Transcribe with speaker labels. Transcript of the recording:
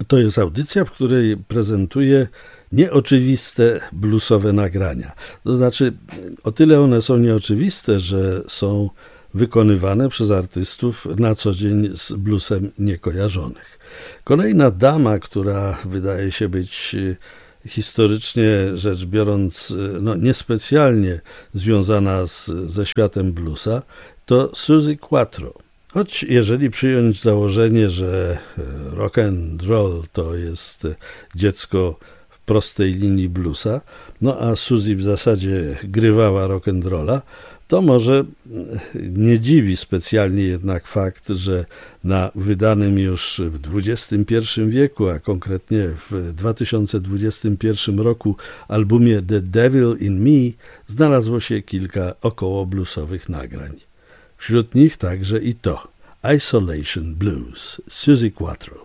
Speaker 1: To jest audycja, w której prezentuję nieoczywiste bluesowe nagrania. To znaczy, o tyle one są nieoczywiste, że są wykonywane przez artystów na co dzień z bluesem niekojarzonych. Kolejna dama, która wydaje się być historycznie rzecz biorąc niespecjalnie związana ze światem bluesa, to Suzi Quatro. Choć jeżeli przyjąć założenie, że rock and roll to jest dziecko w prostej linii bluesa, a Suzi w zasadzie grywała rock and rolla, to może nie dziwi specjalnie jednak fakt, że na wydanym już w XXI wieku, a konkretnie w 2021 roku albumie The Devil in Me znalazło się kilka około bluesowych nagrań. Wśród nich także i to Isolation Blues, Suzi Quatro.